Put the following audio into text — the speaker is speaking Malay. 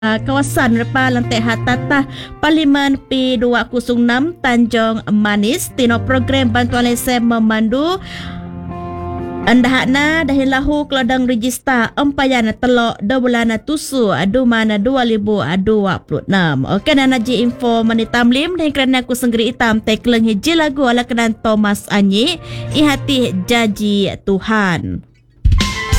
kawasan Repa Lantai Hatata Parlimen P206 Tanjung Manis tino program bantuan lesen memandu andahana dahil lahu keladang register empayana telok 2 bulan tusu adu mana 2026. Okey dan naji info mani tamlim dan kerana aku senggeri hitam tekleng hiji lagu ala kenan Thomas Anyi ihati jaji Tuhan.